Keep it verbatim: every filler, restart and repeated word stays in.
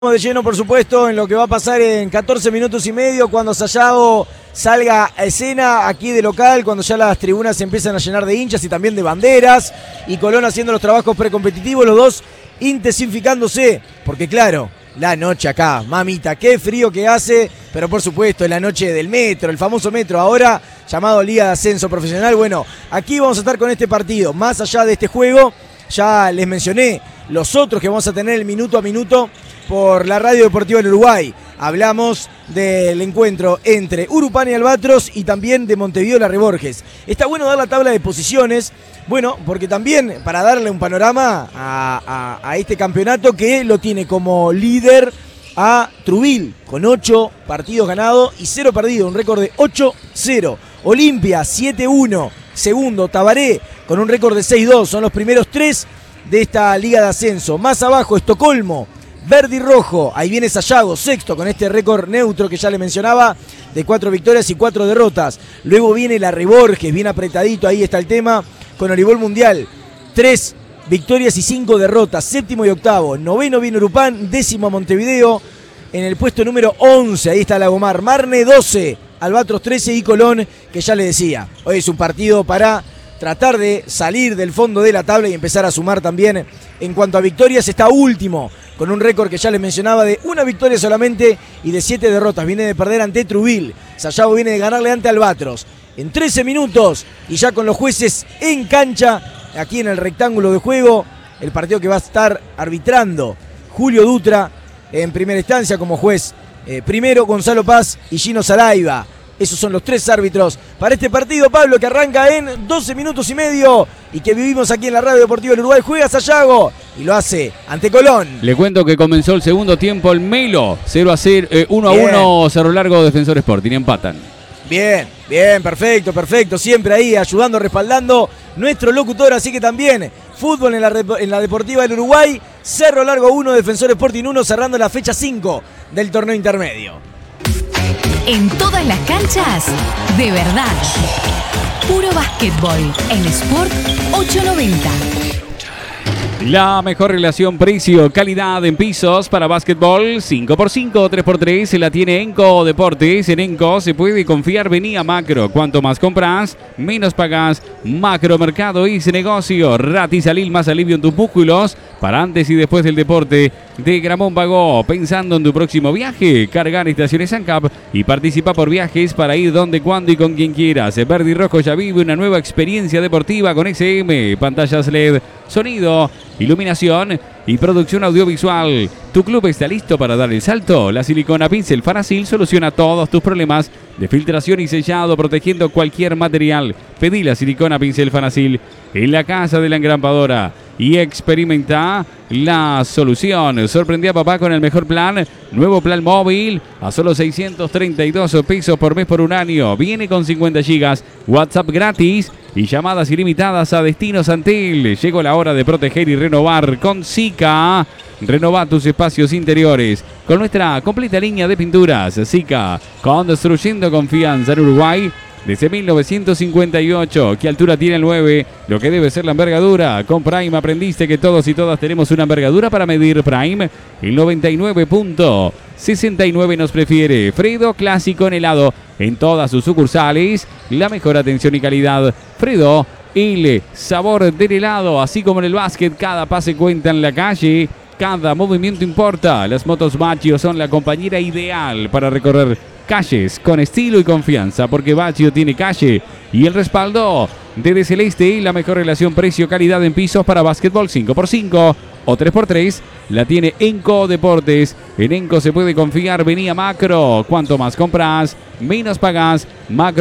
De lleno, por supuesto, en lo que va a pasar en catorce minutos y medio cuando Sayago salga a escena aquí de local, cuando ya las tribunas se empiezan a llenar de hinchas y también de banderas, y Colón haciendo los trabajos precompetitivos, los dos intensificándose, porque claro, la noche acá, mamita, qué frío que hace, pero por supuesto, la noche del metro, el famoso metro, ahora llamado Liga de Ascenso Profesional. Bueno, aquí vamos a estar con este partido, más allá de este juego, ya les mencioné los otros que vamos a tener el minuto a minuto por la Radio Deportiva del Uruguay. Hablamos del encuentro entre Urupán y Albatros y también de Montevideo Larre Borges. Está bueno dar la tabla de posiciones, bueno, porque también para darle un panorama a, a, a este campeonato que lo tiene como líder a Trubil, con ocho partidos ganados y cero perdidos, un récord de ocho cero. Olimpia, siete uno. Segundo, Tabaré, con un récord de seis dos. Son los primeros tres de esta Liga de Ascenso. Más abajo, Estocolmo, verde y rojo. Ahí viene Sayago, sexto, con este récord neutro que ya le mencionaba, de cuatro victorias y cuatro derrotas. Luego viene Larre Borges, bien apretadito, ahí está el tema, con Oribol Mundial. Tres victorias y cinco derrotas, séptimo y octavo. Noveno viene Urupán, décimo Montevideo. En el puesto número once, ahí está Lagomar. Marne, doce. Albatros, trece y Colón, que ya le decía. Hoy es un partido para tratar de salir del fondo de la tabla y empezar a sumar también. En cuanto a victorias, está último, con un récord que ya les mencionaba de una victoria solamente y de siete derrotas. Viene de perder ante Trubil. Sayago viene de ganarle ante Albatros. En trece minutos y ya con los jueces en cancha, aquí en el rectángulo de juego, el partido que va a estar arbitrando Julio Dutra en primera instancia como juez. Eh, primero Gonzalo Paz y Gino Saraiva. Esos son los tres árbitros para este partido, Pablo, que arranca en doce minutos y medio y que vivimos aquí en la Radio Deportiva del Uruguay. Juega Sayago y lo hace ante Colón. Le cuento que comenzó el segundo tiempo el Melo, cero a cero, eh, uno a uno, Cerro Largo, Defensor Sporting, empatan. Bien, bien, perfecto, perfecto. Siempre ahí ayudando, respaldando nuestro locutor. Así que también fútbol en la, en la Deportiva del Uruguay. Cerro Largo uno, Defensor Sporting uno, cerrando la fecha cinco del torneo intermedio. En todas las canchas, de verdad. Puro básquetbol. El Sport ochocientos noventa. La mejor relación precio-calidad en pisos para básquetbol, cinco por cinco, tres por tres, se la tiene Enco Deportes. En Enco se puede confiar, vení a Macro. Cuanto más compras, menos pagás. Macro Mercado y ese negocio. Ratisalil, más alivio en tus músculos para antes y después del deporte. De Gramón Pagó, pensando en tu próximo viaje, cargar estaciones ANCAP y participa por viajes para ir donde, cuando y con quien quieras. Verde y Rojo ya vive una nueva experiencia deportiva con S M, pantallas L E D, sonido, iluminación y producción audiovisual. ¿Tu club está listo para dar el salto? La silicona Pincel Farasil soluciona todos tus problemas de filtración y sellado, protegiendo cualquier material. Pedí la silicona Pincel Farasil en la casa de la engrampadora y experimenta la solución. Sorprendí a papá con el mejor plan. Nuevo plan móvil a solo seiscientos treinta y dos pesos por mes por un año. Viene con cincuenta gigas, WhatsApp gratis y llamadas ilimitadas a Destino Santel. Llegó la hora de proteger y renovar con Sika. Renová tus espacios interiores con nuestra completa línea de pinturas. Sika, construyendo confianza en Uruguay desde mil novecientos cincuenta y ocho. ¿Qué altura tiene el nueve? Lo que debe ser la envergadura. Con Prime aprendiste que todos y todas tenemos una envergadura para medir. Prime, el noventa y nueve punto sesenta y nueve nos prefiere. Fredo Clásico en helado en todas sus sucursales. La mejor atención y calidad. Fredo, el sabor del helado. Así como en el básquet, cada pase cuenta en la calle. Cada movimiento importa. Las motos Baccio son la compañera ideal para recorrer calles con estilo y confianza, porque Baccio tiene calle y el respaldo de De Celeste y la mejor relación precio-calidad en pisos para básquetbol cinco por cinco o tres por tres la tiene Enco Deportes. En Enco se puede confiar, vení a Macro. Cuanto más compras, menos pagás. Macro